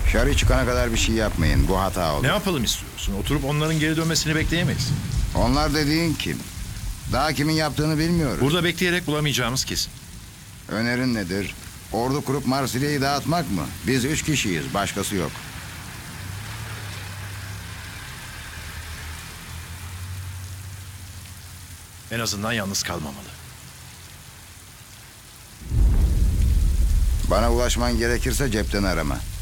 Şarı çıkana kadar bir şey yapmayın. Bu hata oldu. Ne yapalım istiyorsun? Oturup onların geri dönmesini bekleyemeyiz. Onlar dediğin kim? Daha kimin yaptığını bilmiyoruz. Burada bekleyerek bulamayacağımız kesin. Önerin nedir? Ordu kurup Marsilya'yı dağıtmak mı? Biz 3 kişiyiz. Başkası yok. En azından yalnız kalmamalı. Bana ulaşman gerekirse cepten arama.